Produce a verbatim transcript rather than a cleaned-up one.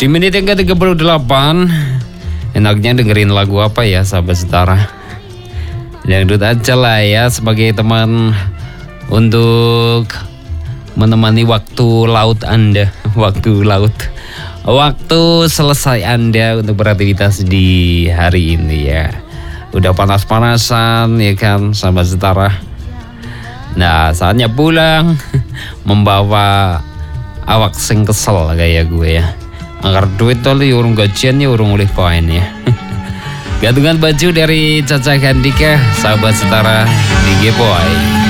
Di menit yang ke tiga puluh delapan, enaknya dengerin lagu apa ya sahabat setara? Dangdut aja lah ya sebagai teman untuk menemani waktu laut Anda. Waktu laut, waktu selesai Anda untuk beraktivitas di hari ini ya. Udah panas-panasan ya kan sahabat setara. Nah saatnya pulang membawa awak sing kesel kayak gue ya. Anggar duit toli urung gajian ya urung oleh poin ya. Gantungan baju dari Caca Gandika, sahabat setara di G-Boy.